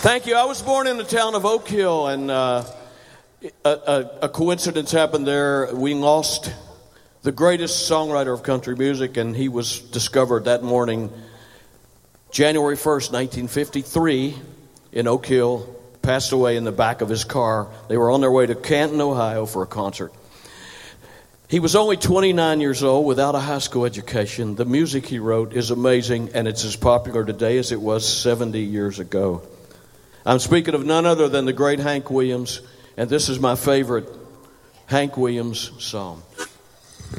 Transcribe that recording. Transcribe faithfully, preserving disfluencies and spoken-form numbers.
Thank you. I was born in the town of Oak Hill, and uh, a, a, a coincidence happened there. We lost the greatest songwriter of country music, and he was discovered that morning, January first, nineteen fifty-three, in Oak Hill, passed away in the back of his car. They were on their way to Canton, Ohio for a concert. He was only twenty-nine years old without a high school education. The music he wrote is amazing, and it's as popular today as it was seventy years ago. I'm speaking of none other than the great Hank Williams, and this is my favorite Hank Williams song.